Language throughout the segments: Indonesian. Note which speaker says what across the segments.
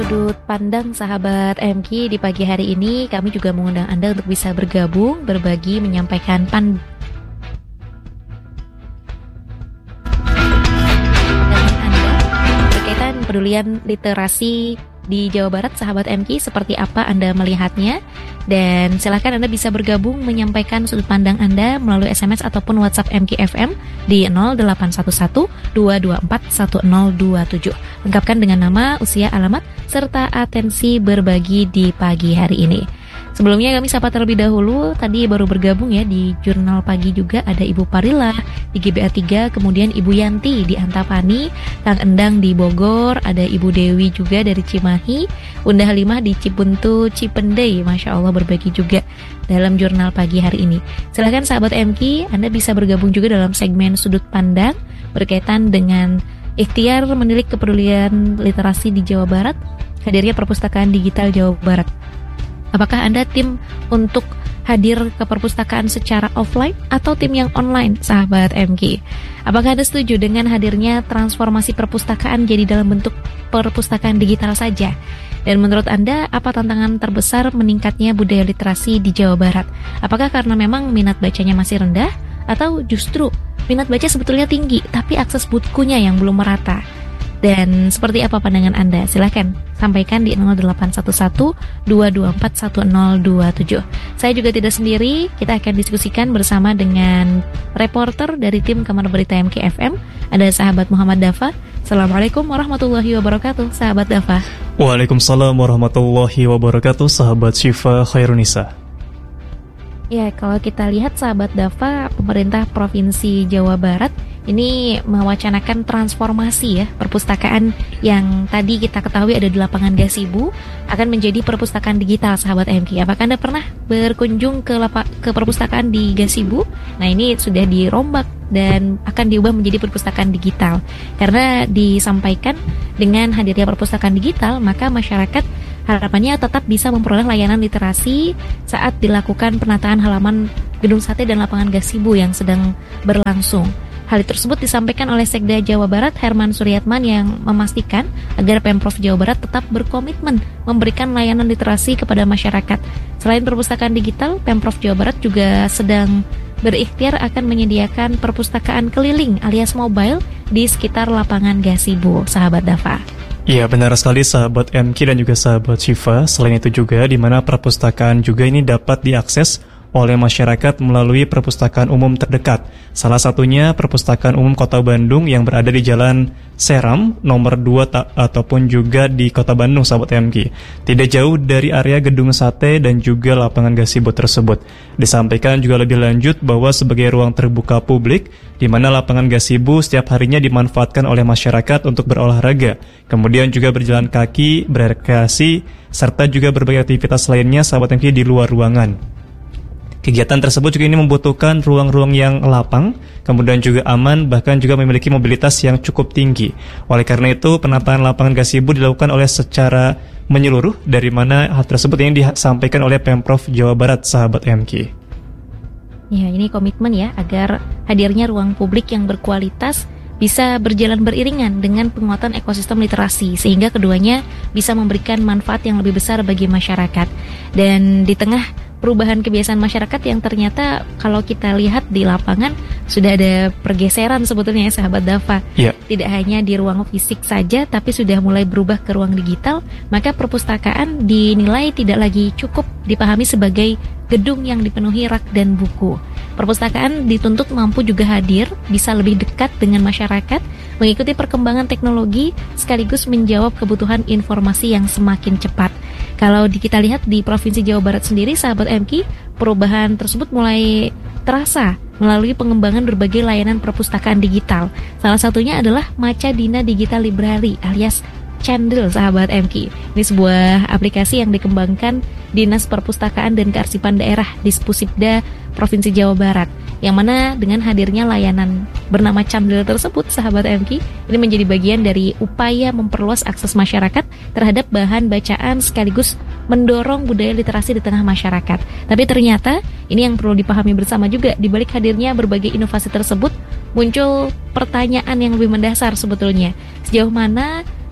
Speaker 1: Sudut pandang sahabat MQ di pagi hari ini, kami juga mengundang Anda untuk bisa bergabung, berbagi, menyampaikan pandangan Anda berkaitan pedulian literasi di Jawa Barat. Sahabat MQ, seperti apa Anda melihatnya? Dan silakan Anda bisa bergabung menyampaikan sudut pandang Anda melalui SMS ataupun WhatsApp MQ FM di 0811 224 1027. Lengkapkan dengan nama, usia, alamat, serta atensi berbagi di pagi hari ini. Sebelumnya kami sapa terlebih dahulu, tadi baru bergabung ya di Jurnal Pagi juga ada Ibu Parila di GBA 3, kemudian Ibu Yanti di Antapani, Kang Endang di Bogor, ada Ibu Dewi juga dari Cimahi, Bunda Halimah di Cibuntu, Cipendei, Masya Allah berbagi juga dalam Jurnal Pagi hari ini. Silahkan sahabat MQ, Anda bisa bergabung juga dalam segmen Sudut Pandang berkaitan dengan ikhtiar menilik kepedulian literasi di Jawa Barat, hadirnya perpustakaan digital Jawa Barat. Apakah Anda tim untuk hadir ke perpustakaan secara offline atau tim yang online, sahabat MQ? Apakah Anda setuju dengan hadirnya transformasi perpustakaan jadi dalam bentuk perpustakaan digital saja? Dan menurut Anda, apa tantangan terbesar meningkatnya budaya literasi di Jawa Barat? Apakah karena memang minat bacanya masih rendah, atau justru minat baca sebetulnya tinggi, tapi akses bukunya yang belum merata? Dan seperti apa pandangan Anda? Silahkan sampaikan di 0811 224 1027. Saya juga tidak sendiri, kita akan diskusikan bersama dengan reporter dari tim Kamar Berita MQ FM. Ada sahabat Muhammad Dafa. Assalamualaikum warahmatullahi wabarakatuh, sahabat Dafa.
Speaker 2: Waalaikumsalam warahmatullahi wabarakatuh, sahabat Syifa Khairunisa.
Speaker 1: Ya, kalau kita lihat sahabat Dafa, pemerintah Provinsi Jawa Barat ini mewacanakan transformasi ya perpustakaan yang tadi kita ketahui ada di lapangan Gasibu akan menjadi perpustakaan digital, sahabat MQ. Apakah Anda pernah berkunjung ke perpustakaan di Gasibu? Nah, ini sudah dirombak dan akan diubah menjadi perpustakaan digital. Karena disampaikan dengan hadirnya perpustakaan digital, maka masyarakat harapannya tetap bisa memperoleh layanan literasi saat dilakukan penataan halaman Gedung Sate dan lapangan Gasibu yang sedang berlangsung. Hal tersebut disampaikan oleh Sekda Jawa Barat Herman Suryatman yang memastikan agar Pemprov Jawa Barat tetap berkomitmen memberikan layanan literasi kepada masyarakat. Selain perpustakaan digital, Pemprov Jawa Barat juga sedang berikhtiar akan menyediakan perpustakaan keliling alias mobile di sekitar lapangan Gasibu, sahabat Dafa.
Speaker 2: Ya, benar sekali sahabat MQ dan juga sahabat Syifa. Selain itu juga di mana perpustakaan juga ini dapat diakses oleh masyarakat melalui perpustakaan umum terdekat. Salah satunya Perpustakaan Umum Kota Bandung yang berada di Jalan Seram nomor 2 ataupun juga di Kota Bandung, sahabat MQ. Tidak jauh dari area Gedung Sate dan juga lapangan Gasibu tersebut. Disampaikan juga lebih lanjut bahwa sebagai ruang terbuka publik di mana lapangan Gasibu setiap harinya dimanfaatkan oleh masyarakat untuk berolahraga, kemudian juga berjalan kaki, berekreasi, serta juga berbagai aktivitas lainnya, sahabat MQ, di luar ruangan. Kegiatan tersebut juga ini membutuhkan ruang-ruang yang lapang, kemudian juga aman, bahkan juga memiliki mobilitas yang cukup tinggi. Oleh karena itu, penataan lapangan Gasibu dilakukan oleh secara menyeluruh, dari mana hal tersebut yang disampaikan oleh Pemprov Jawa Barat, sahabat MQ.
Speaker 1: Ya, ini komitmen ya, agar hadirnya ruang publik yang berkualitas bisa berjalan beriringan dengan penguatan ekosistem literasi, sehingga keduanya bisa memberikan manfaat yang lebih besar bagi masyarakat. Dan di tengah perubahan kebiasaan masyarakat yang ternyata kalau kita lihat di lapangan sudah ada pergeseran sebetulnya ya, sahabat Dafa. Tidak hanya di ruang fisik saja, tapi sudah mulai berubah ke ruang digital, maka perpustakaan dinilai tidak lagi cukup dipahami sebagai gedung yang dipenuhi rak dan buku. Perpustakaan dituntut mampu juga hadir, bisa lebih dekat dengan masyarakat, mengikuti perkembangan teknologi, sekaligus menjawab kebutuhan informasi yang semakin cepat. Kalau kita lihat di Provinsi Jawa Barat sendiri, sahabat MQ, perubahan tersebut mulai terasa melalui pengembangan berbagai layanan perpustakaan digital. Salah satunya adalah Maca Dina Digital Library alias Candle, sahabat MQ. Ini sebuah aplikasi yang dikembangkan Dinas Perpustakaan dan Kearsipan Daerah Dispusibda Provinsi Jawa Barat, yang mana dengan hadirnya layanan bernama Candle tersebut, sahabat MQ, ini menjadi bagian dari upaya memperluas akses masyarakat terhadap bahan bacaan sekaligus mendorong budaya literasi di tengah masyarakat. Tapi ternyata ini yang perlu dipahami bersama juga, di balik hadirnya berbagai inovasi tersebut muncul pertanyaan yang lebih mendasar sebetulnya. Sejauh mana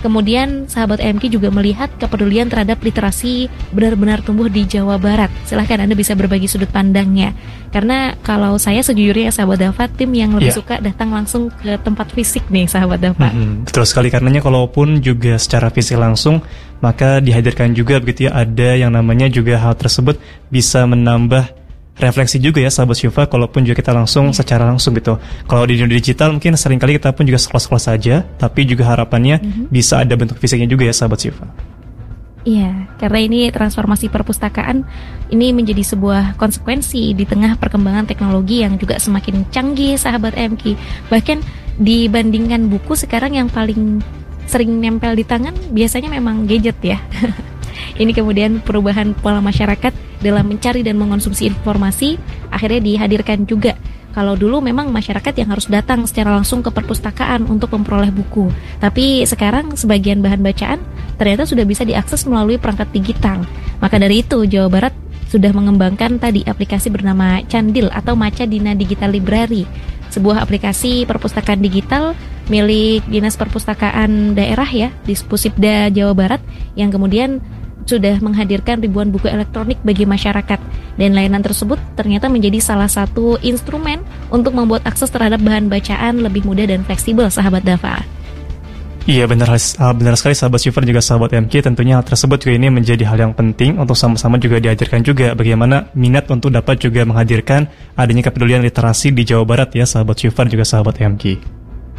Speaker 1: kemudian sahabat MK juga melihat kepedulian terhadap literasi benar-benar tumbuh di Jawa Barat? Silahkan Anda bisa berbagi sudut pandangnya. Karena kalau saya sejujurnya sahabat Dava, tim yang lebih suka datang langsung ke tempat fisik nih sahabat Dava.
Speaker 2: Betul sekali, karenanya kalaupun juga secara fisik langsung, maka dihadirkan juga begitu ya, ada yang namanya juga hal tersebut bisa menambah refleksi juga ya sahabat Syifa, kalaupun juga kita langsung secara langsung gitu. Kalau di dunia digital mungkin seringkali kita pun juga scroll-scroll saja, tapi juga harapannya bisa ada bentuk fisiknya juga ya sahabat Syifa.
Speaker 1: Iya, karena ini transformasi perpustakaan ini menjadi sebuah konsekuensi di tengah perkembangan teknologi yang juga semakin canggih sahabat MK. Bahkan dibandingkan buku, sekarang yang paling sering nempel di tangan biasanya memang gadget ya. Ini kemudian perubahan pola masyarakat dalam mencari dan mengonsumsi informasi akhirnya dihadirkan juga. Kalau dulu memang masyarakat yang harus datang secara langsung ke perpustakaan untuk memperoleh buku, tapi sekarang sebagian bahan bacaan ternyata sudah bisa diakses melalui perangkat digital. Maka dari itu Jawa Barat sudah mengembangkan tadi aplikasi bernama Candil atau Maca Dina Digital Library, sebuah aplikasi perpustakaan digital milik Dinas Perpustakaan Daerah ya, Dispusipda Jawa Barat, yang kemudian sudah menghadirkan ribuan buku elektronik bagi masyarakat. Dan layanan tersebut ternyata menjadi salah satu instrumen untuk membuat akses terhadap bahan bacaan lebih mudah dan fleksibel sahabat Dava.
Speaker 2: Iya benar sekali sahabat Syifa juga sahabat MK. Tentunya hal tersebut juga ini menjadi hal yang penting untuk sama-sama juga dihadirkan juga bagaimana minat untuk dapat juga menghadirkan adanya kepedulian literasi di Jawa Barat ya sahabat Syifa juga sahabat MK.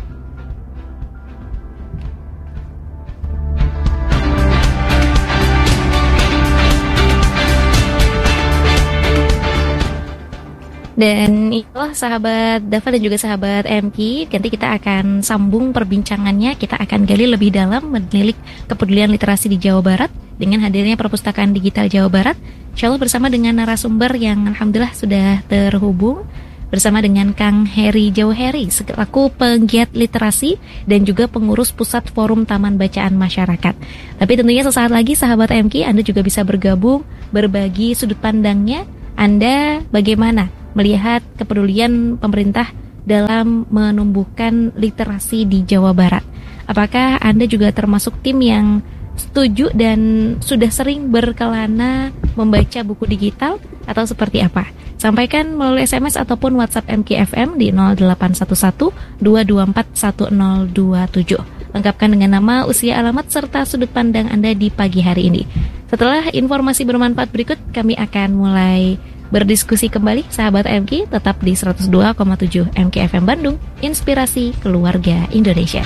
Speaker 1: Dan itulah sahabat Dava dan juga sahabat MK, nanti kita akan sambung perbincangannya. Kita akan gali lebih dalam menilik kepedulian literasi di Jawa Barat dengan hadirnya perpustakaan digital Jawa Barat. Insya Allah bersama dengan narasumber yang alhamdulillah sudah terhubung, bersama dengan Kang Heri Jauheri selaku penggiat literasi dan juga pengurus Pusat Forum Taman Bacaan Masyarakat. Tapi tentunya sesaat lagi sahabat MK, Anda juga bisa bergabung, berbagi sudut pandangnya. Anda bagaimana melihat kepedulian pemerintah dalam menumbuhkan literasi di Jawa Barat? Apakah Anda juga termasuk tim yang setuju dan sudah sering berkelana membaca buku digital atau seperti apa? Sampaikan melalui SMS ataupun WhatsApp MKFM di 0811 224 1027. Lengkapkan dengan nama, usia, alamat, serta sudut pandang Anda di pagi hari ini. Setelah informasi bermanfaat berikut, kami akan mulai berdiskusi kembali sahabat MK, tetap di 102,7 MKFM Bandung, inspirasi keluarga Indonesia.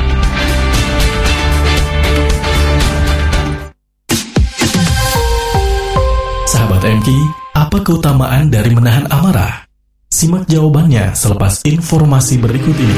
Speaker 3: Sahabat MK, apa keutamaan dari menahan amarah? Simak jawabannya selepas informasi berikut ini.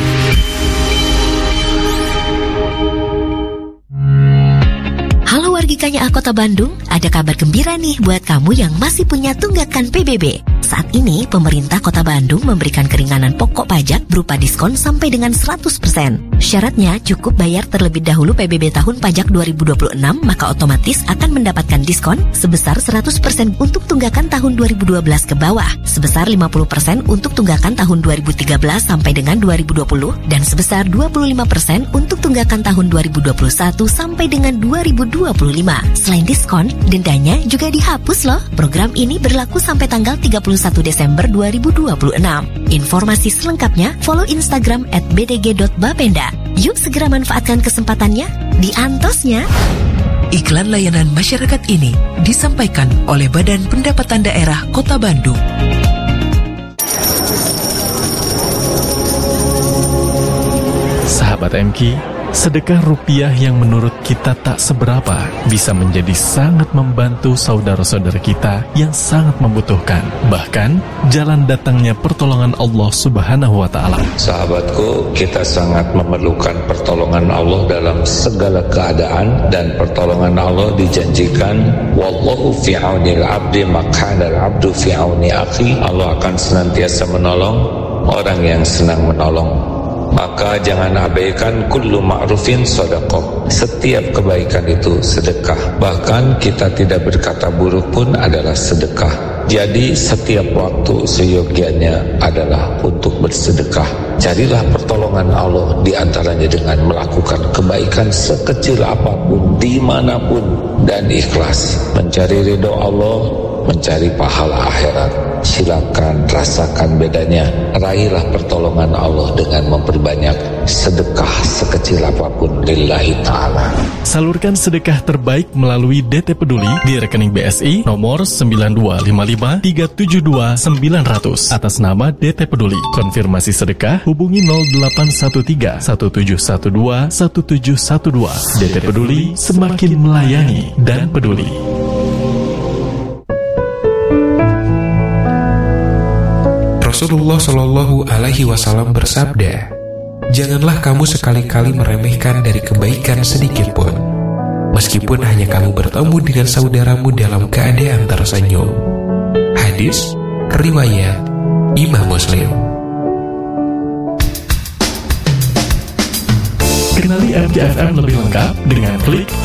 Speaker 4: Halo wargi KAA Kota Bandung, ada kabar gembira nih buat kamu yang masih punya tunggakan PBB. Saat ini, pemerintah Kota Bandung memberikan keringanan pokok pajak berupa diskon sampai dengan 100%. Syaratnya cukup bayar terlebih dahulu PBB tahun pajak 2026, maka otomatis akan mendapatkan diskon sebesar 100% untuk tunggakan tahun 2012 ke bawah, sebesar 50% untuk tunggakan tahun 2013 sampai dengan 2020, dan sebesar 25% untuk tunggakan tahun 2021 sampai dengan 2025. Selain diskon, dendanya juga dihapus loh. Program ini berlaku sampai tanggal 31 Desember 2026. Informasi selengkapnya follow Instagram @bdg.bapenda. Yuk segera manfaatkan kesempatannya, diantosnya.
Speaker 5: Iklan layanan masyarakat ini disampaikan oleh Badan Pendapatan Daerah Kota Bandung.
Speaker 3: Sahabat MK, sedekah rupiah yang menurut kita tak seberapa bisa menjadi sangat membantu saudara-saudara kita yang sangat membutuhkan. Bahkan, jalan datangnya pertolongan Allah Subhanahu wa Ta'ala.
Speaker 6: Sahabatku, kita sangat memerlukan pertolongan Allah dalam segala keadaan, dan pertolongan Allah dijanjikan, wallahu fi aunil abdi maq'adal abdu fi auni akhi. Allah akan senantiasa menolong orang yang senang menolong. Maka jangan abaikan kullu ma'rufin sedekah. Setiap kebaikan itu sedekah. Bahkan kita tidak berkata buruk pun adalah sedekah. Jadi setiap waktu seyogianya adalah untuk bersedekah. Carilah pertolongan Allah di antaranya dengan melakukan kebaikan sekecil apapun, dimanapun, dan ikhlas. Mencari ridho Allah, mencari pahala akhirat. Silakan rasakan bedanya. Raihlah pertolongan Allah dengan memperbanyak sedekah sekecil apapun lillahi ta'ala.
Speaker 3: Salurkan sedekah terbaik melalui DT Peduli di rekening BSI nomor 9255372900 atas nama DT Peduli. Konfirmasi sedekah hubungi 0813 1712 1712. DT Peduli, semakin melayani dan peduli.
Speaker 7: Rasulullah Shallallahu Alaihi Wasallam bersabda, "Janganlah kamu sekali-kali meremehkan dari kebaikan sedikit pun, meskipun hanya kamu bertemu dengan saudaramu dalam keadaan tersenyum." Hadis riwayat Imam Muslim.
Speaker 3: Kenali MKFM lebih lengkap dengan klik